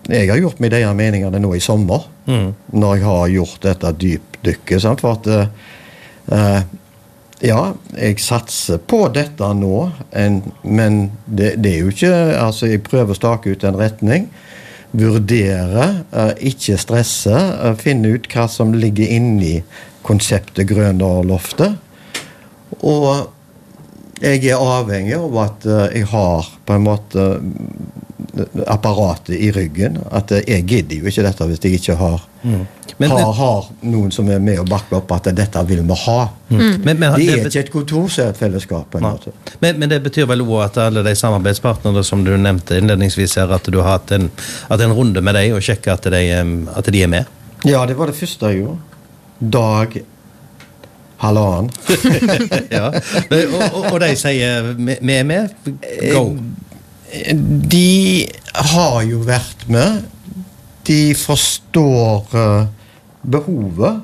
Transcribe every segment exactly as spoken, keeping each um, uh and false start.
jeg har gjort meg de meningene nå i sommer, mm. når jeg har gjort dette dypdykket, sant? For at uh, ja, jeg satser på dette nå, en, men det, det er jo ikke, altså jeg prøver å stake ut en retning, vurdere, uh, ikke stresse, uh, finne ut hva som ligger inne i konseptet Grønderloftet, og jeg er avhengig av at uh, jeg har på en måte apparatet i ryggen, at jeg gidder jo ikke dette hvis jeg ikke har, mm. men, har, har noen som er med og bakker opp at dette vil vi ha. Mm. Men, men, det er det ikke et kontor, så er et fellesskap på en måte. Men, men det betyr vel også at alle de samarbeidspartnerne som du nevnte innledningsvis er at du har hatt en, at en runde med deg og sjekke at de, at de er med? Ja, det var det første jeg gjorde. Dag halvannen. Ja, og, og, og de sier vi er med? Go! De har jo vært med. De forstår uh, behovet.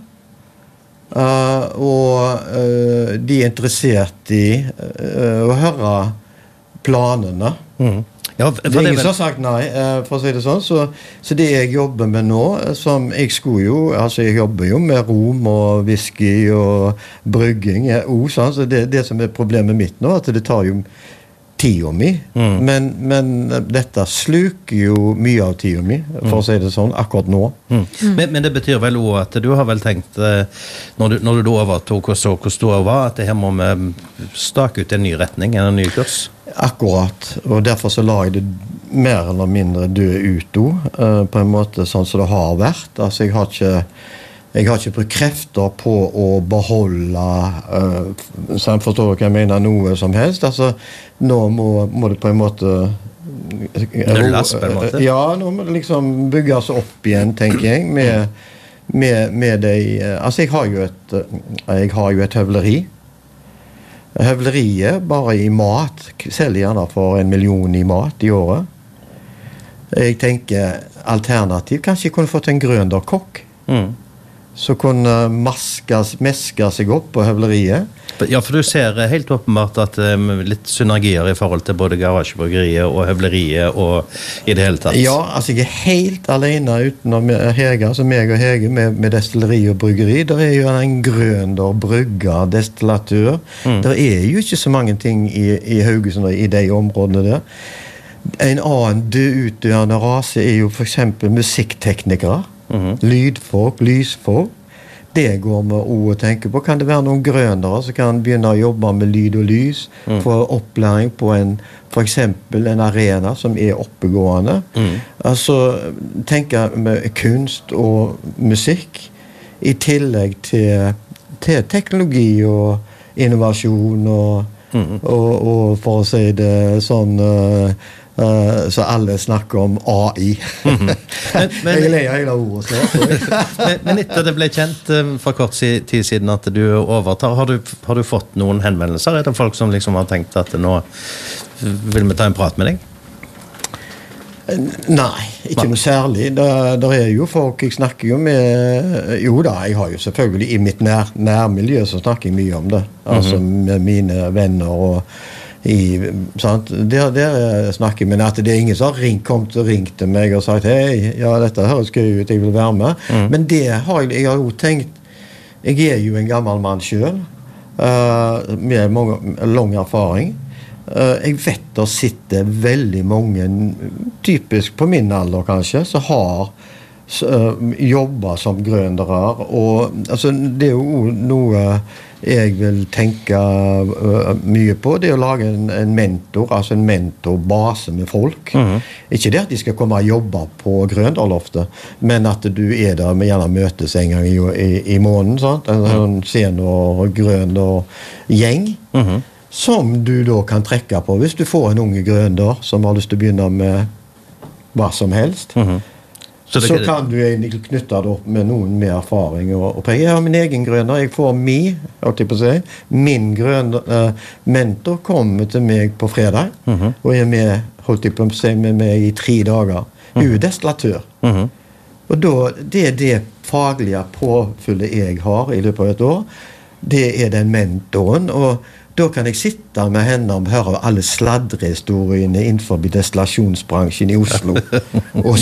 Uh, og uh, de er interessert i uh, å høre planene. Mm. Ja, det er ingen som har sagt nei, uh, for å si det sånn. Så, så det jeg jobber med nå, som jeg skulle jo, altså jeg jobber jo med rom og whisky og brygging, ja, oh, sånn, så det, det som er problemet mitt nå, at det tar jo tida mi, mm. men, men dette sluker jo mye av tida mi, for å si det sånn, akkurat nå. Mm. Mm. Men, men det betyr vel også at du har vel tenkt, når du, når du da overtok og så hvor stor var, at det her må vi stake ut en ny retning, en ny kurs? Akkurat, og derfor så la jeg det mer eller mindre dø ut uh, på en måte sånn som det har vært. Altså jeg har ikke Jeg har ikke brukt krefter på å beholde, uh, så jeg forstår hva jeg mener, noe som helst. Altså, nå må, må det på en måte... Nulles på en måte? Ja, nå må det liksom bygges opp igjen, tenker jeg, med, med, med de... Altså, jeg har jo et, jeg har jo et høvleri. Høvleriet, bare i mat, selger gjerne for en million i mat i året. Jeg tenker, alternativ, kanskje jeg kunne fått en grønderkokk. Mm. Så kunne maske, meske seg opp på høvleriet. Ja, for du ser helt åpenbart at um, litt synergier i forhold til både garasjebryggeriet og høvleriet og i det hele tatt. Ja, altså jeg er helt alene utenom Hege, altså meg og Hege med, med destilleri og bryggeri. Der er jo en grønder, brygger, destillatør. Mm. Der er jo ikke så mange ting i, i Haugesund og i de områdene der. En annen utdøende rase er jo for eksempel musikkteknikere. Mm-hmm. Lydfolk, lysfolk. Det går vi å tenke på. Kan det være noen grønnere som kan begynne å jobbe med lyd og lys, mm. få opplæring på en, for eksempel en arena som er oppegående? Mm. Altså, tenke med kunst og musikk i tillegg til, til teknologi og innovasjon og, mm. og, og for å si det sånn... Uh, Uh, så alle snakker om A I. Mm-hmm. men, men, jeg ler hele ordet snart. men, men etter det ble kjent uh, for kort tid siden at du overtar, har du, har du fått noen henvendelser? Er det folk som liksom har tenkt at nå vil vi ta en prat med deg? Nei, ikke noe særlig. Der, der er jo folk, jeg snakker jo med, jo da, jeg har jo selvfølgelig i mitt nær, nærmiljø så snakker jeg mye om det. Altså mm-hmm. med mine venner og i, sant? Der, der snakker jeg, men at det er ingen som har ringt, kommet og ringt til meg og sagt, hei, ja, dette høres gøy ut, jeg vil være med. Mm. Men det har jeg, jeg har jo tenkt, jeg er jo en gammel mann selv, uh, med mange, lang erfaring. Uh, jeg vet det sitter veldig mange, typisk på min alder kanskje, som har uh, jobbet som grøndere, og altså, det er jo noe jeg vil tenke uh, mye på, det er å lage en, en mentor, altså en mentorbase med folk. Mm-hmm. Ikke det at de skal komme og jobbe på Grønderloftet, men at du er der med gjerne møtes en gang i, i, i måneden, sant? En sånn senior, grønder gjeng, mm-hmm. som du da kan trekke på hvis du får en unge grønder som har lyst til å begynne med hva som helst. Mm-hmm. Så, så kan du egentlig knytte det opp med noen med erfaring og, og jeg har min egen grønner, jeg får min, alltid på å si, min grønner, uh, mentor kommer til meg på fredag, mm-hmm. og er med, holdt jeg på å si, med meg i tre dager. Hun er destillatør. Mm-hmm. Og da, det er det faglige påfyllet jeg har i løpet av et år, det er den mentoren, og da kan jeg sitte med henne og høre alle sladrehistoriene innenfor destillasjonsbransjen i Oslo, og